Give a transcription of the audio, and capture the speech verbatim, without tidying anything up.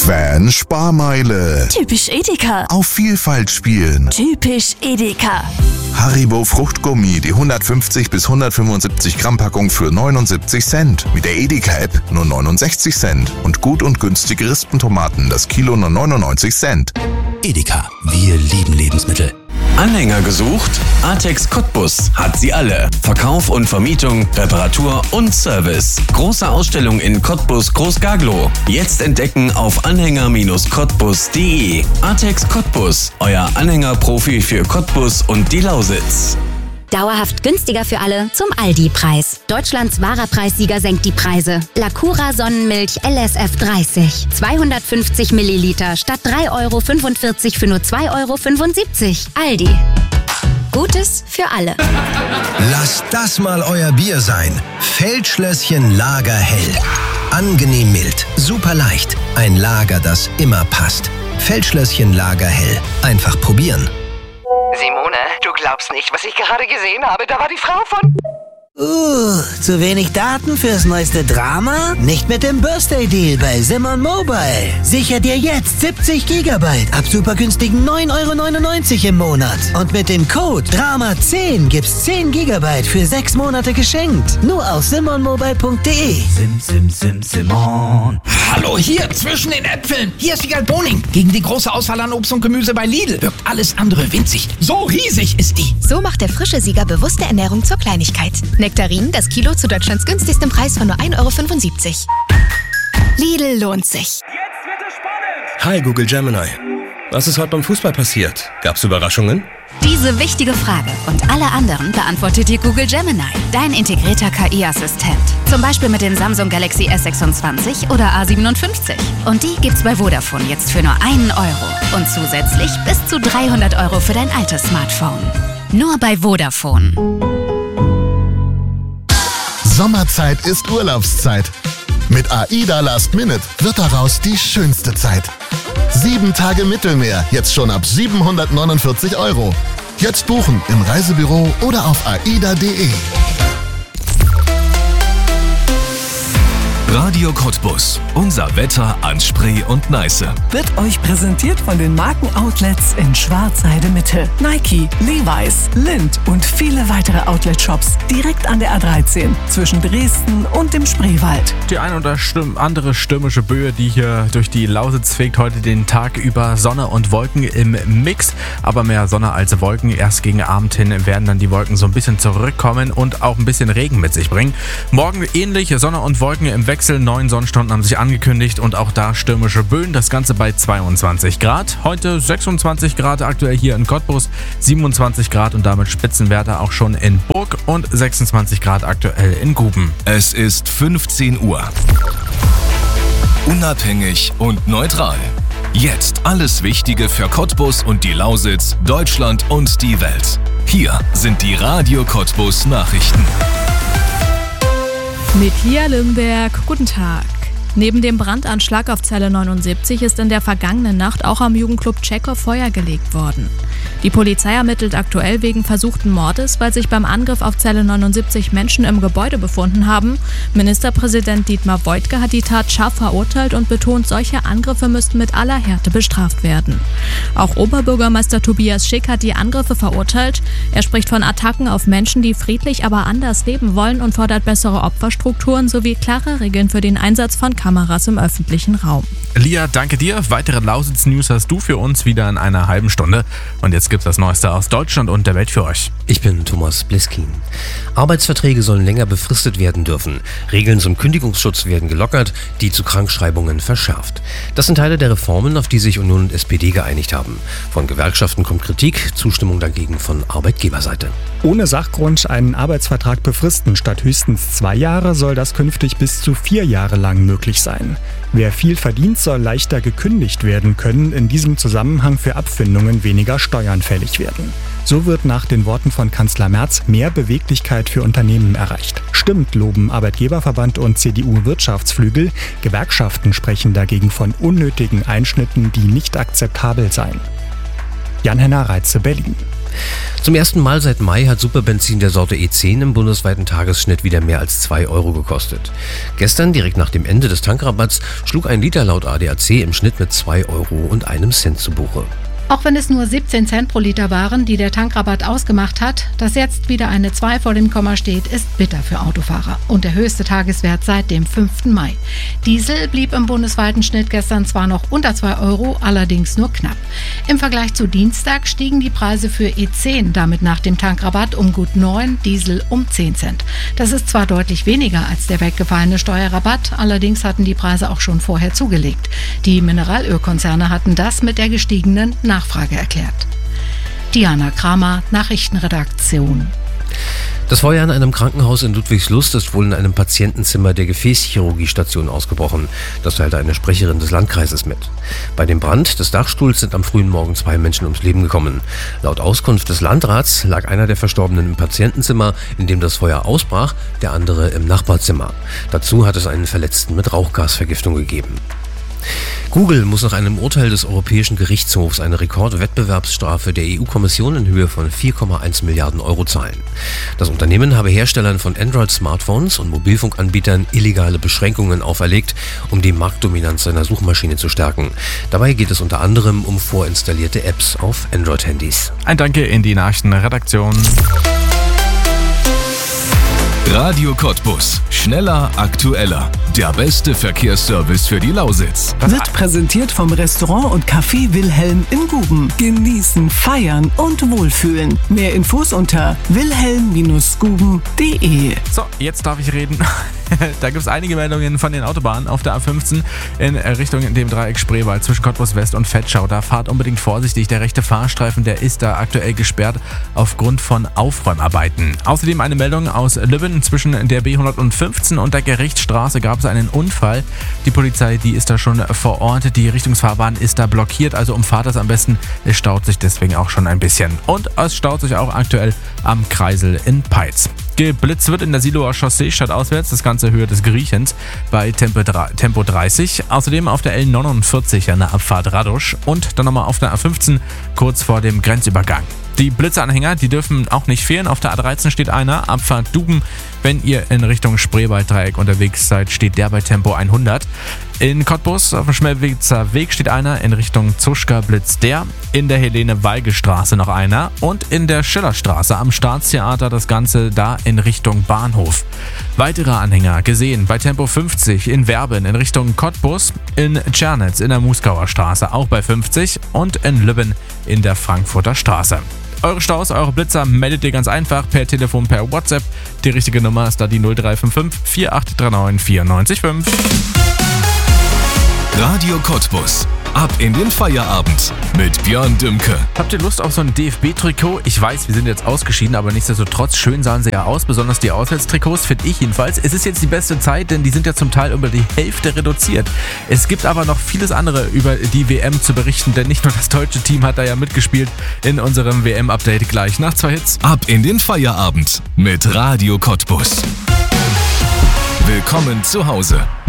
Fan Sparmeile. Typisch Edeka. Auf Vielfalt spielen. Typisch Edeka. Haribo Fruchtgummi, die hundertfünfzig bis hundertfünfundsiebzig Gramm Packung für neunundsiebzig Cent. Mit der Edeka-App nur neunundsechzig Cent. Und gut und günstige Rispentomaten, das Kilo nur neunundneunzig Cent. Edeka, wir lieben Lebensmittel. Anhänger gesucht? Artex Cottbus hat sie alle. Verkauf und Vermietung, Reparatur und Service. Große Ausstellung in Cottbus Groß-Gaglow. Jetzt entdecken auf anhänger Cottbus punkt de. Artex Cottbus, euer Anhängerprofi für Cottbus und die Lausitz. Dauerhaft günstiger für alle zum Aldi-Preis. Deutschlands wahrer Preissieger senkt die Preise. Lacura Sonnenmilch L S F dreißig. zweihundertfünfzig Milliliter statt drei Euro fünfundvierzig für nur zwei Euro fünfundsiebzig. Aldi. Gutes für alle. Lasst das mal euer Bier sein. Feldschlösschen Lagerhell. Angenehm mild, super leicht. Ein Lager, das immer passt. Feldschlösschen Lagerhell. Einfach probieren. Simone, du glaubst nicht, was ich gerade gesehen habe. Da war die Frau von... Uh, zu wenig Daten fürs neueste Drama? Nicht mit dem Birthday-Deal bei Simon Mobile. Sicher dir jetzt siebzig Gigabyte ab super günstigen neun Euro neunundneunzig im Monat. Und mit dem Code Drama zehn gibt's zehn Gigabyte für sechs Monate geschenkt. Nur auf simon mobile punkt de. Sim, sim, sim, Simon. Hallo, hier zwischen den Äpfeln. Hier ist Wiegald Boning. Gegen die große Auswahl an Obst und Gemüse bei Lidl wirkt alles andere winzig. So riesig ist die. So macht der frische Sieger bewusste Ernährung zur Kleinigkeit. Nektarinen, das Kilo zu Deutschlands günstigstem Preis von nur ein Euro fünfundsiebzig. Lidl lohnt sich. Jetzt wird es spannend. Hi Google Gemini. Was ist heute beim Fußball passiert? Gab's Überraschungen? Diese wichtige Frage und alle anderen beantwortet dir Google Gemini, dein integrierter K I-Assistent. Zum Beispiel mit dem Samsung Galaxy S sechsundzwanzig oder A siebenundfünfzig. Und die gibt's bei Vodafone jetzt für nur einen Euro. Und zusätzlich bis zu dreihundert Euro für dein altes Smartphone. Nur bei Vodafone. Sommerzeit ist Urlaubszeit. Mit AIDA Last Minute wird daraus die schönste Zeit. Sieben Tage Mittelmeer, jetzt schon ab siebenhundertneunundvierzig Euro. Jetzt buchen im Reisebüro oder auf aida punkt de. Radio Cottbus. Unser Wetter an Spree und Neiße. Wird euch präsentiert von den Markenoutlets in Schwarzheide Mitte. Nike, Levi's, Lindt und viele weitere Outlet-Shops direkt an der A dreizehn zwischen Dresden und dem Spreewald. Die ein oder stimm, andere stürmische Böe, die hier durch die Lausitz fegt, heute den Tag über Sonne und Wolken im Mix. Aber mehr Sonne als Wolken. Erst gegen Abend hin werden dann die Wolken so ein bisschen zurückkommen und auch ein bisschen Regen mit sich bringen. Morgen ähnlich, Sonne und Wolken im Wechsel. Neun Sonnenstunden haben sich angekündigt und auch da stürmische Böen. Das Ganze bei zweiundzwanzig Grad. Heute sechsundzwanzig Grad aktuell hier in Cottbus, siebenundzwanzig Grad und damit Spitzenwerte auch schon in Burg und sechsundzwanzig Grad aktuell in Guben. Es ist fünfzehn Uhr. Unabhängig und neutral. Jetzt alles Wichtige für Cottbus und die Lausitz, Deutschland und die Welt. Hier sind die Radio Cottbus Nachrichten. Mit Lia Limberg, guten Tag. Neben dem Brandanschlag auf Zelle neunundsiebzig ist in der vergangenen Nacht auch am Jugendclub Tschechow Feuer gelegt worden. Die Polizei ermittelt aktuell wegen versuchten Mordes, weil sich beim Angriff auf Zelle neunundsiebzig Menschen im Gebäude befunden haben. Ministerpräsident Dietmar Woidke hat die Tat scharf verurteilt und betont, solche Angriffe müssten mit aller Härte bestraft werden. Auch Oberbürgermeister Tobias Schick hat die Angriffe verurteilt. Er spricht von Attacken auf Menschen, die friedlich, aber anders leben wollen und fordert bessere Opferstrukturen sowie klare Regeln für den Einsatz von Kameras im öffentlichen Raum. Lia, danke dir. Weitere Lausitz-News hast du für uns wieder in einer halben Stunde. Und jetzt gibt's das Neueste aus Deutschland und der Welt für euch. Ich bin Thomas Bliskin. Arbeitsverträge sollen länger befristet werden dürfen. Regeln zum Kündigungsschutz werden gelockert, die zu Krankschreibungen verschärft. Das sind Teile der Reformen, auf die sich Union und S P D geeinigt haben. Von Gewerkschaften kommt Kritik, Zustimmung dagegen von Arbeitgeberseite. Ohne Sachgrund einen Arbeitsvertrag befristen statt höchstens zwei Jahre soll das künftig bis zu vier Jahre lang möglich sein. Wer viel verdient, soll leichter gekündigt werden können, in diesem Zusammenhang für Abfindungen weniger Steuern fällig werden. So wird nach den Worten von Kanzler Merz mehr Beweglichkeit für Unternehmen erreicht. Stimmt, loben Arbeitgeberverband und C D U-Wirtschaftsflügel. Gewerkschaften sprechen dagegen von unnötigen Einschnitten, die nicht akzeptabel seien. Jan-Henner Reitze, Berlin. Zum ersten Mal seit Mai hat Superbenzin der Sorte E zehn im bundesweiten Tagesschnitt wieder mehr als zwei Euro gekostet. Gestern, direkt nach dem Ende des Tankrabatts, schlug ein Liter laut A D A C im Schnitt mit zwei Euro und einem Cent zu Buche. Auch wenn es nur siebzehn Cent pro Liter waren, die der Tankrabatt ausgemacht hat, dass jetzt wieder eine zwei vor dem Komma steht, ist bitter für Autofahrer. Und der höchste Tageswert seit dem fünften Mai. Diesel blieb im bundesweiten Schnitt gestern zwar noch unter zwei Euro, allerdings nur knapp. Im Vergleich zu Dienstag stiegen die Preise für E zehn damit nach dem Tankrabatt um gut neun, Diesel um zehn Cent. Das ist zwar deutlich weniger als der weggefallene Steuerrabatt, allerdings hatten die Preise auch schon vorher zugelegt. Die Mineralölkonzerne hatten das mit der gestiegenen Nachfrage erklärt. Diana Kramer, Nachrichtenredaktion. Das Feuer in einem Krankenhaus in Ludwigslust ist wohl in einem Patientenzimmer der Gefäßchirurgiestation ausgebrochen. Das teilte eine Sprecherin des Landkreises mit. Bei dem Brand des Dachstuhls sind am frühen Morgen zwei Menschen ums Leben gekommen. Laut Auskunft des Landrats lag einer der Verstorbenen im Patientenzimmer, in dem das Feuer ausbrach, der andere im Nachbarzimmer. Dazu hat es einen Verletzten mit Rauchgasvergiftung gegeben. Google muss nach einem Urteil des Europäischen Gerichtshofs eine Rekordwettbewerbsstrafe der E U-Kommission in Höhe von vier Komma eins Milliarden Euro zahlen. Das Unternehmen habe Herstellern von Android-Smartphones und Mobilfunkanbietern illegale Beschränkungen auferlegt, um die Marktdominanz seiner Suchmaschine zu stärken. Dabei geht es unter anderem um vorinstallierte Apps auf Android-Handys. Ein Danke in die Nachrichtenredaktion. Radio Cottbus. Schneller, aktueller. Der beste Verkehrsservice für die Lausitz. Wird präsentiert vom Restaurant und Café Wilhelm in Guben. Genießen, feiern und wohlfühlen. Mehr Infos unter wilhelm Bindestrich guben punkt de. So, jetzt darf ich reden. Da gibt es einige Meldungen von den Autobahnen auf der A fünfzehn in Richtung dem Dreieck Spreewald zwischen Cottbus West und Vetschau. Da fahrt unbedingt vorsichtig. Der rechte Fahrstreifen, der ist da aktuell gesperrt aufgrund von Aufräumarbeiten. Außerdem eine Meldung aus Lübben. Zwischen der B hundertfünfzehn und der Gerichtsstraße gab es einen Unfall. Die Polizei, die ist da schon vor Ort. Die Richtungsfahrbahn ist da blockiert, also umfahrt das am besten. Es staut sich deswegen auch schon ein bisschen. Und es staut sich auch aktuell am Kreisel in Peitz. Geblitzt wird in der Siloer Chaussee stadtauswärts, das Ganze Höhe des Griechens bei Tempo dreißig. Außerdem auf der L neunundvierzig an der Abfahrt Radosch und dann nochmal auf der A fünfzehn kurz vor dem Grenzübergang. Die Blitzanhänger, die dürfen auch nicht fehlen. Auf der A dreizehn steht einer, Abfahrt Duben. Wenn ihr in Richtung Spreewalddreieck unterwegs seid, steht der bei Tempo hundert. In Cottbus auf dem Schmelwitzer Weg steht einer, in Richtung Zuschka blitzt der. In der Helene-Weige-Straße noch einer und in der Schillerstraße am Staatstheater das Ganze da in Richtung Bahnhof. Weitere Anhänger gesehen bei Tempo fünfzig in Werben in Richtung Cottbus, in Tschernitz in der Muskauer Straße auch bei fünfzig und in Lübben in der Frankfurter Straße. Eure Staus, eure Blitzer meldet ihr ganz einfach per Telefon, per WhatsApp. Die richtige Nummer ist da die null drei fünf fünf vier acht drei neun vier neun fünf. Radio Cottbus. Ab in den Feierabend mit Björn Dümke. Habt ihr Lust auf so ein D F B-Trikot? Ich weiß, wir sind jetzt ausgeschieden, aber nichtsdestotrotz schön sahen sie ja aus. Besonders die Auswärtstrikots, finde ich jedenfalls. Es ist jetzt die beste Zeit, denn die sind ja zum Teil über die Hälfte reduziert. Es gibt aber noch vieles andere über die W M zu berichten, denn nicht nur das deutsche Team hat da ja mitgespielt in unserem W M-Update gleich nach zwei Hits. Ab in den Feierabend mit Radio Cottbus. Willkommen zu Hause.